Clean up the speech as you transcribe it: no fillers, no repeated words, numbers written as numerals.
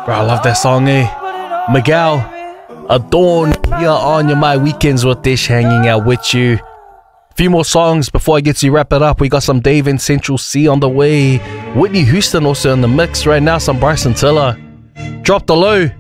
Bro, I love that song, eh? Miguel, Adorn, here on your My Weekends with Dish, hanging out with you. Few more songs before I get to wrap it up. We got some Dave and Central C on the way. Whitney Houston also in the mix right now. Some Bryson Tiller. Drop the Low.